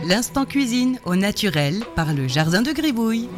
L'instant cuisine au naturel par le Jardin de Gribouille.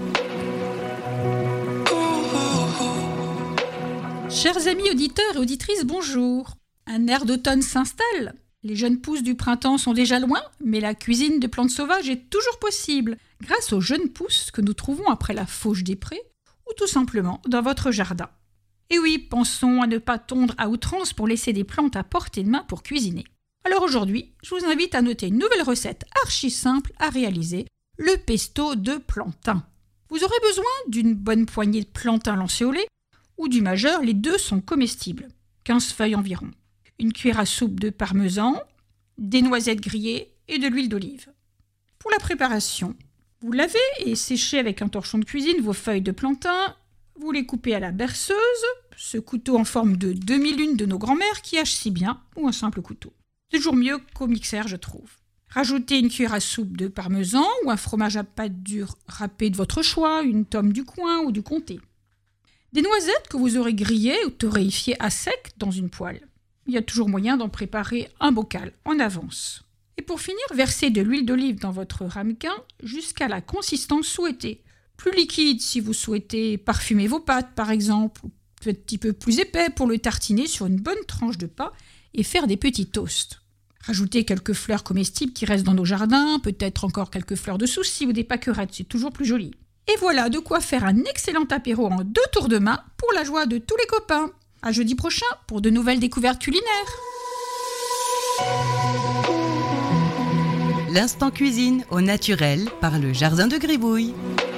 Chers amis auditeurs et auditrices, bonjour. Un air d'automne s'installe. Les jeunes pousses du printemps sont déjà loin, mais la cuisine de plantes sauvages est toujours possible grâce aux jeunes pousses que nous trouvons après la fauche des prés ou tout simplement dans votre jardin. Et oui, pensons à ne pas tondre à outrance pour laisser des plantes à portée de main pour cuisiner. Alors aujourd'hui, je vous invite à noter une nouvelle recette archi simple à réaliser, le pesto de plantain. Vous aurez besoin d'une bonne poignée de plantain lancé au lait ou du majeur, les deux sont comestibles, 15 feuilles environ. Une cuillère à soupe de parmesan, des noisettes grillées et de l'huile d'olive. Pour la préparation, vous lavez et séchez avec un torchon de cuisine vos feuilles de plantain. Vous les coupez à la berceuse, ce couteau en forme de demi-lune de nos grands-mères qui hache si bien, ou un simple couteau. Toujours mieux qu'au mixeur, je trouve. Rajoutez une cuillère à soupe de parmesan ou un fromage à pâte dure râpé de votre choix, une tome du coin ou du comté. Des noisettes que vous aurez grillées ou torréfiées à sec dans une poêle. Il y a toujours moyen d'en préparer un bocal en avance. Et pour finir, versez de l'huile d'olive dans votre ramequin jusqu'à la consistance souhaitée. Plus liquide si vous souhaitez parfumer vos pâtes par exemple, ou un petit peu plus épais pour le tartiner sur une bonne tranche de pain et faire des petits toasts. Rajoutez quelques fleurs comestibles qui restent dans nos jardins, peut-être encore quelques fleurs de souci ou des pâquerettes, c'est toujours plus joli. Et voilà de quoi faire un excellent apéro en 2 tours de main pour la joie de tous les copains. À jeudi prochain pour de nouvelles découvertes culinaires. L'instant cuisine au naturel par le Jardin de Gribouille.